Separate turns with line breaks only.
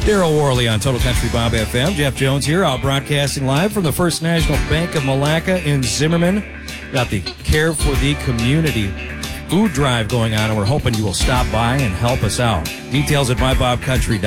Daryl Worley on Total Country Bob FM. Jeff Jones here, out broadcasting live from the First National Bank of Malacca in Zimmerman. Got the Care for the Community food drive going on, and we're hoping you will stop by and help us out. Details at mybobcountry.com.